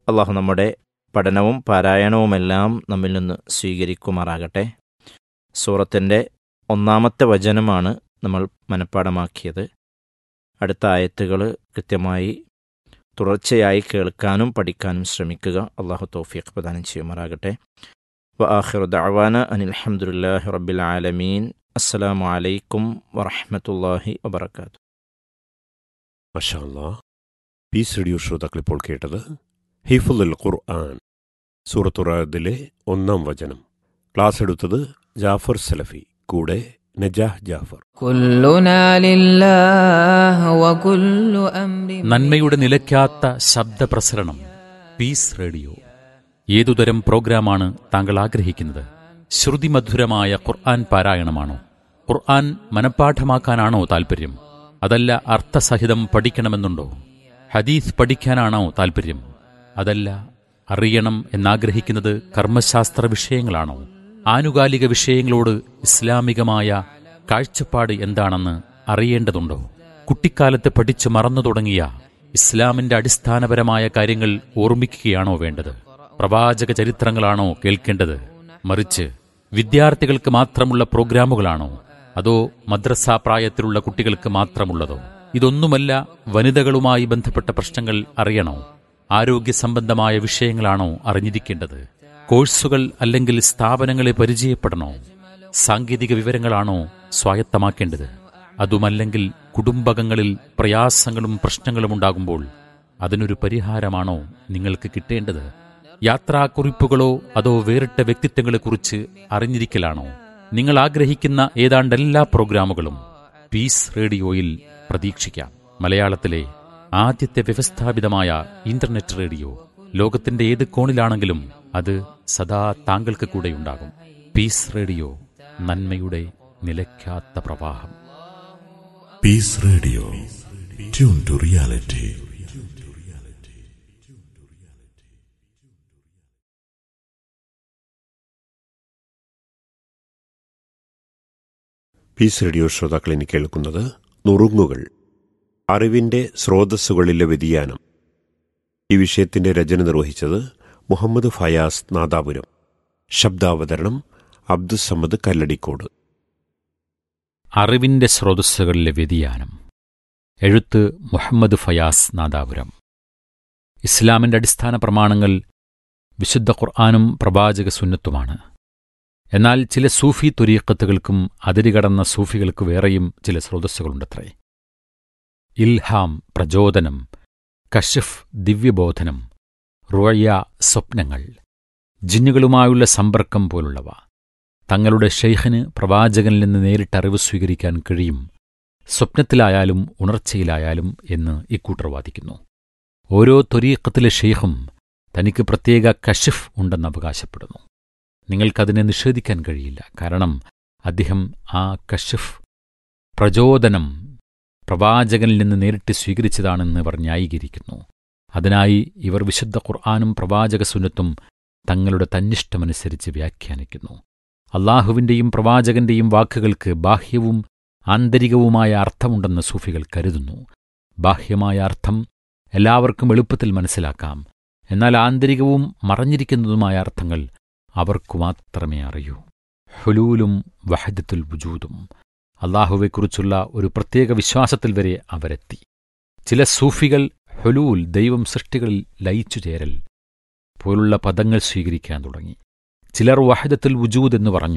അള്ളാഹു നമ്മുടെ പഠനവും പാരായണവുമെല്ലാം നമ്മിൽ നിന്ന് സ്വീകരിക്കുമാറാകട്ടെ. സൂറത്തിൻ്റെ 1-ാമത്തെ വചനമാണ് നമ്മൾ മനഃപ്പാഠമാക്കിയത്. അടുത്ത ആയത്തുകൾ കൃത്യമായി തുടർച്ചയായി കേൾക്കാനും പഠിക്കാനും ശ്രമിക്കുക. അള്ളാഹു തൗഫീഖ് പ്രദാനം ചെയ്യുമാറാകട്ടെ. വആഖിറു ദഅവാന അനിൽ ഹംദുലില്ലാഹി റബ്ബിൽ ആലമീൻ. അസ്സലാമു അലൈക്കും വറഹ്മത്തുള്ളാഹി വബറകാതുഹു. മാഷാ അല്ലാഹ്. പീസ് റേഡിയോ ശ്രോതാക്കൾ ഇപ്പോൾ കേട്ടത് ഹിഫ്ളുൽ ഖുർആൻ, സൂറത്തുർ റഅദിലെ 1-ാം വചനം. ക്ലാസ് എടുത്തത് ജാഫർ സലഫി, കൂടെ നജാഹ് ജാഫർ. നന്മയുടെ നിലയ്ക്കാത്ത ശബ്ദപ്രസരണം പീസ് റേഡിയോ. ഏതുതരം പ്രോഗ്രാമാണ് താങ്കൾ ആഗ്രഹിക്കുന്നത്? ശ്രുതിമധുരമായ ഖുർആൻ പാരായണമാണോ? ഖുർആൻ മനഃപ്പാഠമാക്കാനാണോ താൽപ്പര്യം? അതല്ല അർത്ഥസഹിതം പഠിക്കണമെന്നുണ്ടോ? ഹദീസ് പഠിക്കാനാണോ താൽപ്പര്യം? അതല്ല അറിയണം എന്നാഗ്രഹിക്കുന്നത് കർമ്മശാസ്ത്ര വിഷയങ്ങളാണോ? ആനുകാലിക വിഷയങ്ങളോട് ഇസ്ലാമികമായ കാഴ്ചപ്പാട് എന്താണെന്ന് അറിയേണ്ടതുണ്ടോ? കുട്ടിക്കാലത്ത് പഠിച്ചു മറന്നു തുടങ്ങിയ ഇസ്ലാമിന്റെ അടിസ്ഥാനപരമായ കാര്യങ്ങൾ ഓർമ്മിക്കുകയാണോ വേണ്ടത്? പ്രവാചക ചരിത്രങ്ങളാണോ കേൾക്കേണ്ടത്? മറിച്ച് വിദ്യാർത്ഥികൾക്ക് മാത്രമുള്ള പ്രോഗ്രാമുകളാണോ? അതോ മദ്രസാ പ്രായത്തിലുള്ള കുട്ടികൾക്ക് മാത്രമുള്ളതോ? ഇതൊന്നുമല്ല, വനിതകളുമായി ബന്ധപ്പെട്ട പ്രശ്നങ്ങൾ അറിയണോ? ആരോഗ്യ സംബന്ധമായ വിഷയങ്ങളാണോ അറിഞ്ഞിരിക്കേണ്ടത്? കോഴ്സുകൾ അല്ലെങ്കിൽ സ്ഥാപനങ്ങളെ പരിചയപ്പെടണോ? സാങ്കേതിക വിവരങ്ങളാണോ സ്വായത്തമാക്കേണ്ടത്? അതുമല്ലെങ്കിൽ കുടുംബങ്ങളിൽ പ്രയാസങ്ങളും പ്രശ്നങ്ങളും ഉണ്ടാകുമ്പോൾ അതിനൊരു പരിഹാരമാണോ നിങ്ങൾക്ക് കിട്ടേണ്ടത്? യാത്രാക്കുറിപ്പുകളോ അതോ വേറിട്ട വ്യക്തിത്വങ്ങളെക്കുറിച്ച് അറിഞ്ഞിരിക്കലാണോ? നിങ്ങൾ ആഗ്രഹിക്കുന്ന ഏതാണ്ട് എല്ലാ പ്രോഗ്രാമുകളും പീസ് റേഡിയോയിൽ പ്രതീക്ഷിക്കാം. മലയാളത്തിലെ ആദ്യത്തെ വ്യവസ്ഥാപിതമായ ഇന്റർനെറ്റ് റേഡിയോ. ലോകത്തിന്റെ ഏത് കോണിലാണെങ്കിലും അത് സദാ താങ്കൾക്ക് കൂടെയുണ്ടാകും. പീസ് റേഡിയോ, നന്മയുടെ നിലയ്ക്കാത്ത പ്രവാഹം. Piece radio, tune to reality. Piece radio ശ്രോതാക്കൾ ഇനി കേൾക്കുന്നത് നുറുങ്ങുകൾ, അറിവിന്റെ സ്രോതസ്സുകളിലെ വ്യതിയാനം. ഈ വിഷയത്തിന്റെ രചന നിർവഹിച്ചത് മുഹമ്മദ് ഫയാസ് നാദാപുരം. ശബ്ദാവതരണം അബ്ദുസമ്മദ് കല്ലടിക്കോട്. അറിവിന്റെ സ്രോതസ്സുകളിലെ വ്യതിയാനം. എഴുത്ത് മുഹമ്മദ് ഫയാസ് നാദാപുരം. ഇസ്ലാമിന്റെ അടിസ്ഥാന പ്രമാണങ്ങൾ വിശുദ്ധ ഖുർആനും പ്രവാചക സുന്നത്തുമാണ്. എന്നാൽ ചില സൂഫി ത്വരീഖത്തുകൾക്കും അതിരുകടന്ന സൂഫികൾക്ക് വേറെയും ചില സ്രോതസ്സുകളുണ്ടത്രേ. ഇൽഹാം, പ്രചോദനം; കശ്ഫ്, ദിവ്യബോധനം; റുഅയ, സ്വപ്നങ്ങൾ; ജിന്നുകളുമായുള്ള സമ്പർക്കം പോലുള്ളവ. തങ്ങളുടെ ഷെയ്ഖിന് പ്രവാചകനിൽ നിന്ന് നേരിട്ട് അറിവ് സ്വീകരിക്കാൻ കഴിയും, സ്വപ്നത്തിലായാലും ഉണർച്ചയിലായാലും എന്ന് ഇക്കൂട്ടർ വാദിക്കുന്നു. ഓരോ ത്വരീഖത്തിലെ ഷെയ്ഖും തനിക്ക് പ്രത്യേക കശ്ഫ് ഉണ്ടെന്ന് അവകാശപ്പെടുന്നു. നിങ്ങൾക്കതിനെ നിഷേധിക്കാൻ കഴിയില്ല. കാരണം അദ്ദേഹം ആ കശ്ഫ്, പ്രചോദനം പ്രവാചകനിൽ നിന്ന് നേരിട്ട് സ്വീകരിച്ചതാണെന്ന് അവർ ന്യായീകരിക്കുന്നു. അതിനായി ഇവർ വിശുദ്ധ ഖുർആനും പ്രവാചക സുന്നത്തും തങ്ങളുടെ തന്നിഷ്ടമനുസരിച്ച് വ്യാഖ്യാനിക്കുന്നു. അള്ളാഹുവിന്റെയും പ്രവാചകന്റെയും വാക്കുകൾക്ക് ബാഹ്യവും ആന്തരികവുമായ അർത്ഥമുണ്ടെന്ന് സൂഫികൾ കരുതുന്നു. ബാഹ്യമായ അർത്ഥം എല്ലാവർക്കും എളുപ്പത്തിൽ മനസ്സിലാക്കാം. എന്നാൽ ആന്തരികവും മറഞ്ഞിരിക്കുന്നതുമായ അർത്ഥങ്ങൾ അവർക്കു മാത്രമേ അറിയൂ. ഹുലൂലും വഹദത്തുൽ വുജൂദും. അള്ളാഹുവെക്കുറിച്ചുള്ള ഒരു പ്രത്യേക വിശ്വാസത്തിൽ വരെ അവരെത്തി. ചില സൂഫികൾ ഹുലൂൽ, ദൈവം സൃഷ്ടികളിൽ ലയിച്ചു ചേരൽ പോലുള്ള പദങ്ങൾ സ്വീകരിക്കാൻ തുടങ്ങി. ചിലർ വഹദത്തുൽ വുജൂദ് എന്ന് പറഞ്ഞു.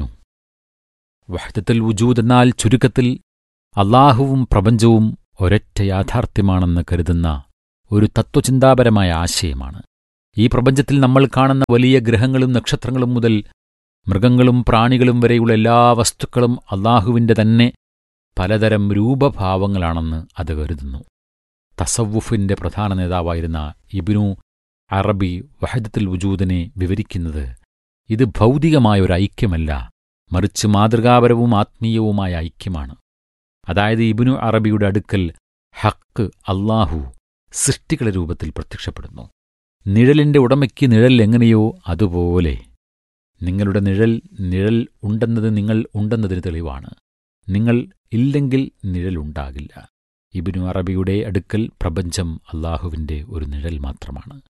വഹദത്തുൽ വുജൂദ് എന്നാൽ ചുരുക്കത്തിൽ അള്ളാഹുവും പ്രപഞ്ചവും ഒരൊറ്റ യാഥാർത്ഥ്യമാണെന്ന് കരുതുന്ന ഒരു തത്വചിന്താപരമായ ആശയമാണ്. ഈ പ്രപഞ്ചത്തിൽ നമ്മൾ കാണുന്ന വലിയ ഗ്രഹങ്ങളും നക്ഷത്രങ്ങളും മുതൽ മൃഗങ്ങളും പ്രാണികളും വരെയുള്ള എല്ലാ വസ്തുക്കളും അള്ളാഹുവിന്റെ തന്നെ പലതരം രൂപഭാവങ്ങളാണെന്ന് അത് കരുതുന്നു. തസവുഫിന്റെ പ്രധാന നേതാവായിരുന്ന ഇബ്നു അറബി വഹദത്തുൽ വുജൂദിനെ വിവരിക്കുന്നത് ഇത് ഭൗതികമായ ഒരു ഐക്യമല്ല, മറിച്ച് മാതൃകാപരവും ആത്മീയവുമായ ഐക്യമാണ്. അതായത് ഇബ്നു അറബിയുടെ അടുക്കൽ ഹക്ക്, അള്ളാഹു, സൃഷ്ടികളുടെ രൂപത്തിൽ പ്രത്യക്ഷപ്പെടുന്നു. നിഴലിന്റെ ഉടമയ്ക്ക് നിഴൽ എങ്ങനെയോ അതുപോലെ നിങ്ങളുടെ നിഴൽ ഉണ്ടെന്നത് നിങ്ങൾ ഉണ്ടെന്നതിന് തെളിവാണ്. നിങ്ങൾ ഇല്ലെങ്കിൽ നിഴലുണ്ടാകില്ല. ഇബ്നു അറബിയുടെ അടുക്കൽ പ്രപഞ്ചം അള്ളാഹുവിന്റെ ഒരു നിഴൽ മാത്രമാണ്.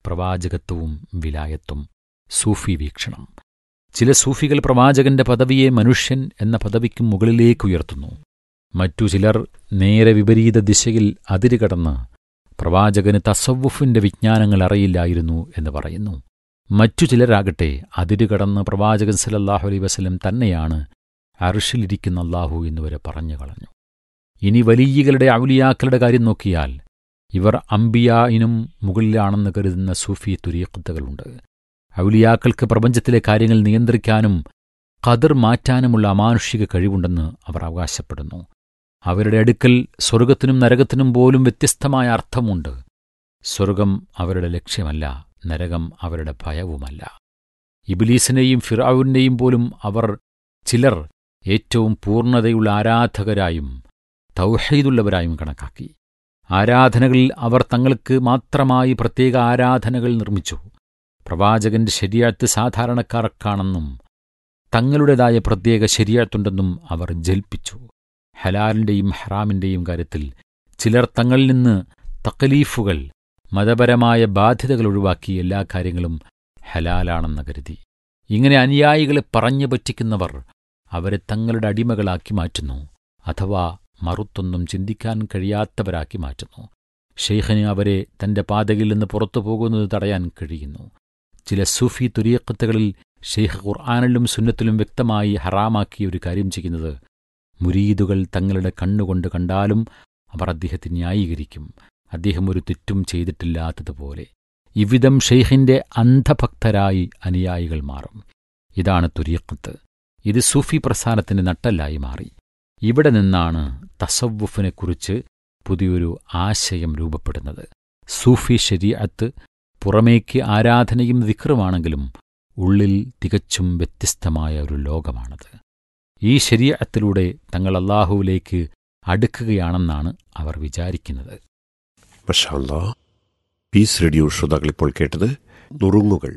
പ്രവാചകത്വവും വിലായത്തും. സൂഫി വീക്ഷണം. ചില സൂഫികൾ പ്രവാചകന്റെ പദവിയെ മനുഷ്യൻ എന്ന പദവിക്കും മുകളിലേക്ക് ഉയർത്തുന്നു. മറ്റു ചിലർ നേരെ വിപരീത ദിശയിൽ അതിരുകടന്ന് പ്രവാചകന് തസവുഫിന്റെ വിജ്ഞാനങ്ങൾ അറിയില്ലായിരുന്നു എന്ന് പറയുന്നു. മറ്റു ചിലരാകട്ടെ അതിരുകടന്ന് പ്രവാചകൻ സല്ലല്ലാഹു അലൈഹി വസല്ലം തന്നെയാണ് അർശിലിരിക്കുന്ന അല്ലാഹു എന്നുവരെ പറഞ്ഞു കളഞ്ഞു. ഇനി വലിയകളുടെ ഔലിയാക്കളുടെ കാര്യം നോക്കിയാൽ ഇവർ അംബിയായിനും മുകളിലാണെന്ന് കരുതുന്ന സൂഫി തുരീഖത്തുകളുണ്ട്. ഔലിയാക്കൾക്ക് പ്രപഞ്ചത്തിലെ കാര്യങ്ങൾ നിയന്ത്രിക്കാനും ഖദർ മാറ്റാനുമുള്ള അമാനുഷിക കഴിവുണ്ടെന്ന് അവർ അവകാശപ്പെടുന്നു. അവരുടെ അടുക്കൽ സ്വർഗത്തിനും നരകത്തിനും പോലും വ്യത്യസ്തമായ അർത്ഥമുണ്ട്. സ്വർഗം അവരുടെ ലക്ഷ്യമല്ല, നരകം അവരുടെ ഭയവുമല്ല. ഇബ്ലീസിനെയും ഫിർഔനെയും പോലും അവർ ചിലർ ഏറ്റവും പൂർണ്ണതയുള്ള ആരാധകരായും തൗഹീദുള്ളവരായും കണക്കാക്കി. ആരാധനകളിൽ അവർ തങ്ങൾക്ക് മാത്രമായി പ്രത്യേക ആരാധനകൾ നിർമ്മിച്ചു. പ്രവാചകന്റെ ശരീഅത്ത് സാധാരണക്കാർക്കാണെന്നും തങ്ങളുടേതായ പ്രത്യേക ശരീഅത്തുണ്ടെന്നും അവർ ജൽപ്പിച്ചു. ഹലാലിന്റെയും ഹറാമിന്റെയും കാര്യത്തിൽ ചിലർ തങ്ങളിൽ നിന്ന് തക്ലീഫുകൾ, മതപരമായ ബാധ്യതകൾ ഒഴിവാക്കി എല്ലാ കാര്യങ്ങളും ഹലാലാണെന്ന് കരുതി. ഇങ്ങനെ അനുയായികളെ പറഞ്ഞു പറ്റിക്കുന്നവർ അവരെ തങ്ങളുടെ അടിമകളാക്കി മാറ്റുന്നു, അഥവാ മറുത്തൊന്നും ചിന്തിക്കാൻ കഴിയാത്തവരാക്കി മാറ്റുന്നു. ഷെയ്ഖിന് അവരെ തന്റെ പാതയിൽ നിന്ന് പുറത്തു പോകുന്നത് തടയാൻ കഴിയുന്നു. ചില സൂഫി തുരീഖത്തുകളിൽ ഷെയ്ഖ് ഖുർആനിലും സുന്നത്തിലും വ്യക്തമായി ഹറാമാക്കിയ ഒരു കാര്യം ചെയ്യുന്നത് മുരീദുകൾ തങ്ങളുടെ കണ്ണുകൊണ്ട് കണ്ടാലും അവർ അദ്ദേഹത്തെ ന്യായീകരിക്കും, അദ്ദേഹം ഒരു തെറ്റും ചെയ്തിട്ടില്ലാത്തതുപോലെ. ഇவ்விധം ഷെയ്ഖിന്റെ അന്ധഭക്തരായി അനുയായികൾ മാറും. ഇതാണ് തുരീഖത്ത്. ഇത് സൂഫി പ്രസ്ഥാനത്തിന്റെ നട്ടെല്ലായി മാറി. ഇവിടെ നിന്നാണ് തസവുഫിനെക്കുറിച്ച് പുതിയൊരു ആശയം രൂപപ്പെടുന്നത്. സൂഫി ശരീഅത്ത് പുറമേക്ക് ആരാധനയും ദിക്റുമാണെങ്കിലും ഉള്ളിൽ തികച്ചും വ്യത്യസ്തമായ ഒരു ലോകമാണത്. ഈ ശരീഅത്തിലൂടെ തങ്ങൾ അല്ലാഹുവിലേക്ക് അടുക്കുകയാണെന്നാണ് അവർ വിചാരിക്കുന്നത്. മാഷാ അല്ലാഹ്. പീസ് റേഡിയോ ശ്രോതാക്കൾ ഇപ്പോൾ കേട്ടത് നുറുങ്ങുകൾ.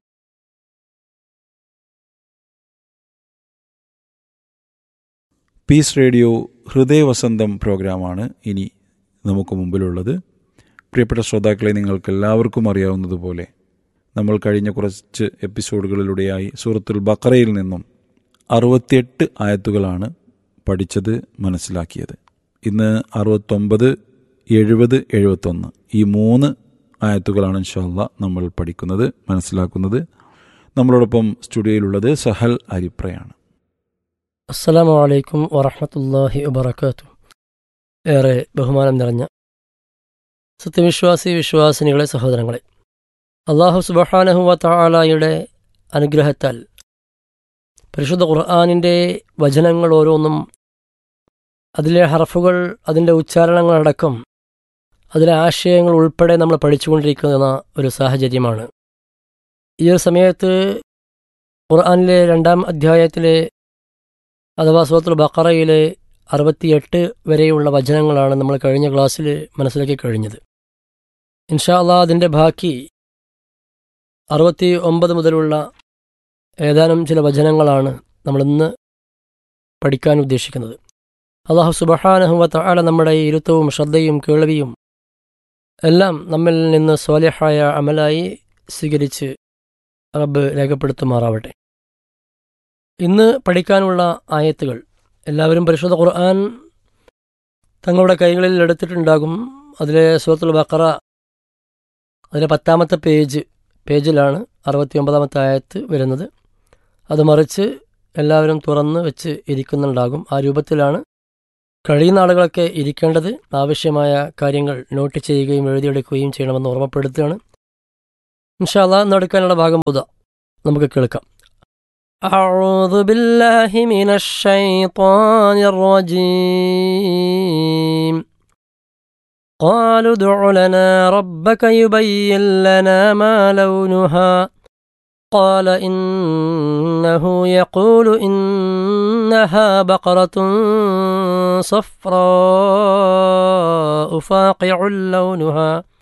പീസ് റേഡിയോ ഹൃദയവസന്തം പ്രോഗ്രാമാണ് ഇനി നമുക്ക് മുമ്പിലുള്ളത്. പ്രിയപ്പെട്ട ശ്രോതാക്കളെ, നിങ്ങൾക്കെല്ലാവർക്കും അറിയാവുന്നതുപോലെ നമ്മൾ കഴിഞ്ഞ കുറച്ച് എപ്പിസോഡുകളിലൂടെയായി സൂറത്തുൽ ബഖറയിൽ നിന്നും 68 ആയത്തുകളാണ് പഠിച്ചത്, മനസ്സിലാക്കിയത്. ഇന്ന് 69, 70, 71 ഈ 3 ആയത്തുകളാണ് ഇൻഷാ അല്ലാഹ് നമ്മൾ പഠിക്കുന്നത്, മനസ്സിലാക്കുന്നത്. നമ്മളോടൊപ്പം സ്റ്റുഡിയോയിലുള്ളത് സഹൽ അരിപ്രയാണ്. അസ്സലാമു അലൈക്കും വറഹ്മത്തുള്ളാഹി വബറകാതുഹു. ഏറെ ബഹുമാനം നിറഞ്ഞ വിശ്വാസിനികളെ, സഹോദരങ്ങളെ, അല്ലാഹു സുബ്ഹാനഹു വ തആലയുടെ അനുഗ്രഹത്താൽ പരിശുദ്ധ ഖുർആനിൻ്റെ വചനങ്ങൾ ഓരോന്നും, അതിലെ ഹർഫുകൾ, അതിൻ്റെ ഉച്ചാരണങ്ങളടക്കം അതിലെ ആശയങ്ങൾ ഉൾപ്പെടെ നമ്മൾ പഠിച്ചുകൊണ്ടിരിക്കുന്ന ഒരു സാഹചര്യമാണ്. ഈ ഒരു സമയത്ത് ഖുർആനിലെ 2-ാം അധ്യായത്തിലെ അഥവാ സൂറത്തുൽ ബഖറയിലെ 68 വരെയുള്ള വചനങ്ങളാണ് നമ്മൾ കഴിഞ്ഞ ക്ലാസ്സിൽ മനസ്സിലാക്കി കഴിഞ്ഞത്. ഇൻഷാ അല്ലാഹ് അതിൻ്റെ ബാക്കി 69 മുതലുള്ള ഏതാനും ചില വചനങ്ങളാണ് നമ്മളിന്ന് പഠിക്കാൻ ഉദ്ദേശിക്കുന്നത്. അല്ലാഹു സുബ്ഹാനഹു വ തആല നമ്മുടെ ഈ ഇരുത്തവും ശ്രദ്ധയും കേൾവിയും എല്ലാം നമ്മിൽ നിന്ന് സ്വാലിഹായ അമലായി സ്വീകരിച്ച് റബ്ബ് രേഖപ്പെടുത്തുമാറാവട്ടെ. ഇന്ന് പഠിക്കാനുള്ള ആയത്തുകൾ എല്ലാവരും പരിശുദ്ധ ഖുർആൻ തങ്ങളുടെ കൈകളിൽ എടുത്തിട്ടുണ്ടാകും. അതിലെ സൂറത്തുൽ ബഖറ അതിലെ 10-ാമത്തെ പേജിലാണ് 69-ാമത്തെ ആയത്ത് വരുന്നത്. അത് മറിച്ച് എല്ലാവരും തുറന്ന് വെച്ച് ഇരിക്കുന്നുണ്ടാകും. ആ രൂപത്തിലാണ് കഴിയുന്ന ആളുകളൊക്കെ ഇരിക്കേണ്ടത്. ആവശ്യമായ കാര്യങ്ങൾ നോട്ട് ചെയ്യുകയും എഴുതിയെടുക്കുകയും ചെയ്യണമെന്ന് ഓർമ്മപ്പെടുത്തുകയാണ്. ഇൻഷാ അല്ലാഹ് നടക്കാനുള്ള ഭാഗം നമുക്ക് കേൾക്കാം. أعوذ بالله من الشيطان الرجيم. قالوا ادع لنا ربك يبين لنا ما لونها قال إنه يقول إنها بقرة صفراء فاقع لونها